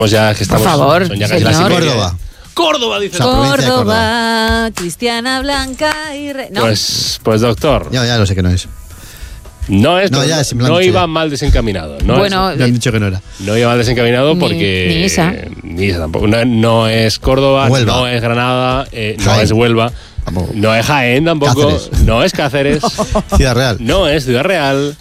Pues ya que estamos. Por favor, son ya casi las señor. Córdoba. Córdoba, dice. Córdoba, Cristiana Blanca y... ¿No? Pues doctor. Ya lo sé que no es. No es, No, ya, no iba mal desencaminado. No bueno, Me han dicho que no era. no iba mal desencaminado porque... Ni Isa. Ni Isa tampoco. No es Córdoba, Huelva. no es Granada, no Jaén. es Huelva, Tampoco. no es Jaén tampoco, Cáceres. no es Cáceres, Ciudad Real. no es Ciudad Real.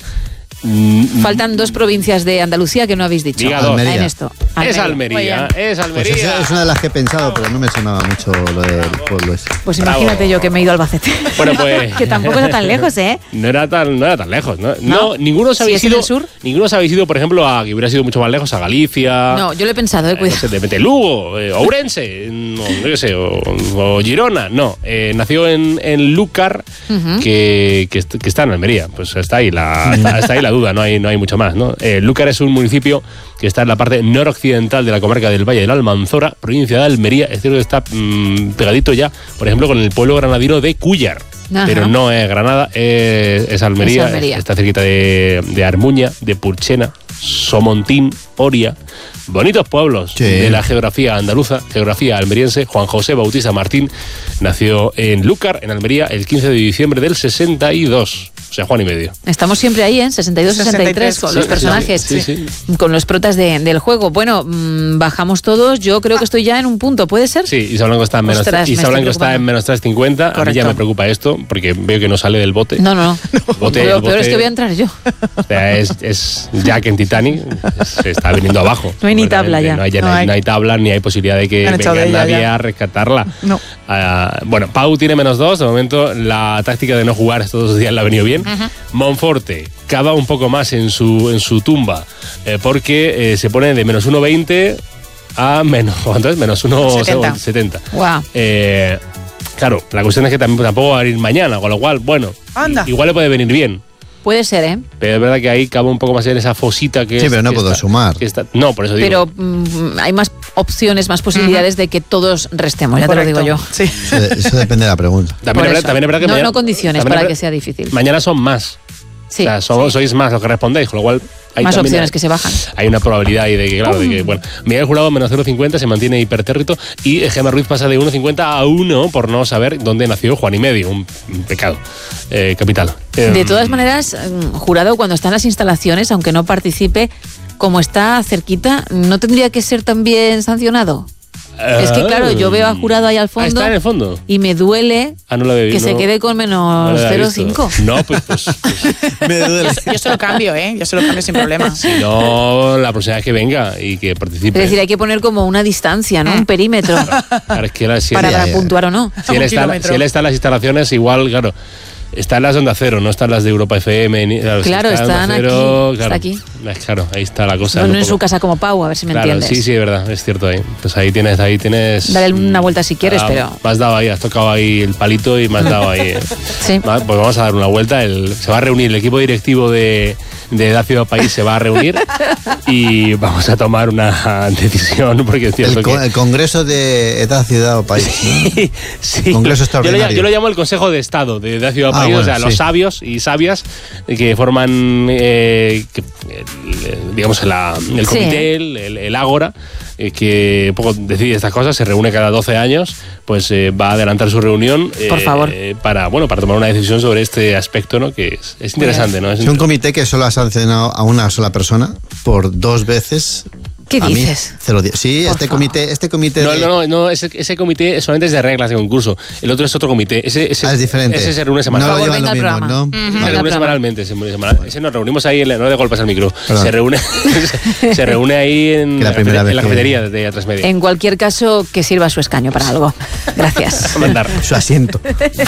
Faltan 2 provincias de Andalucía que no habéis dicho. Diga dos. Almería. En esto. Es Muy Almería, bien. es Pues Almería. esa es una de las que he pensado, pero no me sonaba mucho lo del pueblo ese. Pues Bravo. imagínate yo que me he ido a Albacete. Bueno, pues... Que tampoco era tan lejos, ¿eh? No era tan lejos, ¿no? ¿No? Ninguno se ¿Sí había es en ido. el sur? Ninguno se había ido, por ejemplo, a que hubiera sido mucho más lejos, a Galicia. No, yo lo he pensado, no cuidado. sé, de repente Lugo, Ourense, no qué sé, o Girona. No, nació en Lúcar, que está en Almería. Pues está ahí la duda, no hay mucho más, ¿no? Lúcar es un municipio que está en la parte noroccidental de la comarca del Valle de la Almanzora, provincia de Almería. Es cierto que está pegadito ya, por ejemplo, con el pueblo granadino de Cúllar. Ajá. Pero no es Granada, es Almería. Es Almería. Está cerquita de Armuña, de Purchena, Somontín, Oria. Bonitos pueblos Sí. de la geografía andaluza, geografía almeriense. Juan José Bautista Martín nació en Lúcar, en Almería, el 15 de diciembre del 62. O sea, Juan y medio. Estamos siempre ahí, ¿eh? 62, 63, con Sí, los sí, personajes, sí. con los protas del juego. Bueno, bajamos todos. Yo creo que estoy ya en un punto, ¿puede ser? Sí, Isa Blanco está en menos, Ostras, me Isa estoy Blanco está en menos 350. A mí ya Correcto. me preocupa esto, porque veo que no sale del bote. No. Bote- Lo el peor bote- es que voy a entrar yo. O sea, es Jack en Titanic, se está viniendo abajo. No hay ni tabla ya. No hay tabla, ni hay posibilidad de que Han echado venga de ella nadie ya. a rescatarla. No. Bueno, Pau tiene -2. De momento, la táctica de no jugar estos 2 días le ha venido bien. Monforte cava un poco más en su tumba, porque se pone de -1,20 a ¿cuánto es? -1,70. Guau. Claro, la cuestión es que tampoco va a ir mañana, con lo cual, bueno, Anda. igual le puede venir bien. Puede ser, ¿eh? Pero es verdad que ahí cava un poco más en esa fosita que Sí, es- pero no que puedo está- sumar. que está- no, por eso digo. Pero hay más opciones, más posibilidades de que todos restemos, ya Correcto. te lo digo yo. Sí. Eso depende de la pregunta. Por También es eso. verdad que no, mañana- no condiciones también para es que verdad- sea difícil. Mañana son más. Sí, O sea, sois más los que respondéis, con lo cual... hay más también opciones que se bajan. Hay una probabilidad ahí de que, claro, de que, bueno, Miguel Jurado -0,50 se mantiene hipertérrito y Gemma Ruiz pasa de 1,50 a 1 por no saber dónde nació Juan y medio, un pecado capital. De todas maneras, Jurado, cuando está en las instalaciones, aunque no participe, como está cerquita, ¿no tendría que ser también sancionado? Es que, claro, yo veo a Jurado ahí al fondo. Está en el fondo. Y me duele No la veo, que se quede con no la había visto. -0,5. No, pues Me duele. Yo se lo cambio, ¿eh? Yo se lo cambio sin problema. si no, la próxima vez que venga y que participe. Es decir, hay que poner como una distancia, ¿no? Un perímetro Claro, es que si para él- puntuar o no. si él Un está kilómetro. en las instalaciones, igual, claro, está en las de Onda Cero, no está en las de Europa FM. Si Claro, está en están Onda aquí, Cero, está aquí. Claro, ahí está la cosa. No un en su poco. casa como Pau, a ver si me Claro, entiendes. sí, es verdad, es cierto ahí. Pues ahí tienes. Dale una vuelta si quieres, pero... Me has dado ahí, has tocado ahí el palito y me has dado ahí. Sí. Pues vamos a dar una vuelta. Se va a reunir el equipo directivo de Edad Ciudad País, se va a reunir y vamos a tomar una decisión, porque es cierto que... El Congreso de Edad, Ciudad o País. ¿no? Sí. Congreso extraordinario. Yo lo llamo el Consejo de Estado de Edad Ciudad País, bueno, o sea, los sí. sabios y sabias que forman, digamos, el Sí. comité, el ágora, que un poco decide estas cosas, se reúne cada 12 años, pues va a adelantar su reunión Por favor. para tomar una decisión sobre este aspecto, ¿no? Que es interesante, ¿no? Es un comité que solo ha sancionado a una sola persona por 2 veces. ¿Qué A mí, dices? 0,10. Sí, Por este favor. comité de- No, ese comité solamente es de reglas de concurso. El otro es otro comité. Ese es diferente. Ese se reúne No semanalmente. lo Por llevan favor, lo venga mismo, al ¿no? programa. Se Venga, reúne programa. semanalmente. Ese nos reunimos ahí, no de golpes al micro. Perdón. Se reúne ahí en Que la primera vez la que- cafetería de A3 Media. En cualquier caso, que sirva su escaño para algo. Gracias. A mandar. Su asiento.